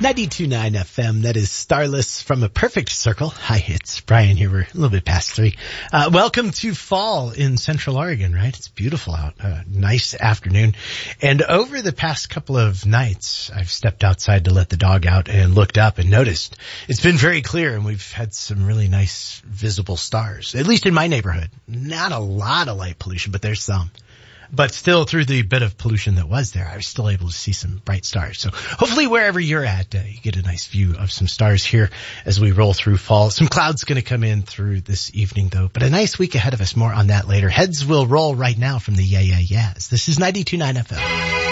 92.9 FM, that is Starless from a Perfect Circle. Hi, it's Brian here. We're a little bit past 3. Welcome to fall in Central Oregon, right? It's beautiful out. Nice afternoon. And over the past couple of nights, I've stepped outside to let the dog out and looked up and noticed it's been very clear, and we've had some really nice visible stars, at least in my neighborhood. Not a lot of light pollution, but there's some. But still, through the bit of pollution that was there, I was still able to see some bright stars. So hopefully wherever you're at, you get a nice view of some stars here as we roll through fall. Some clouds going to come in through this evening, though, but a nice week ahead of us. More on that later. Heads will roll right now from the Yeah Yeah Yeahs. This is 92.9 FM.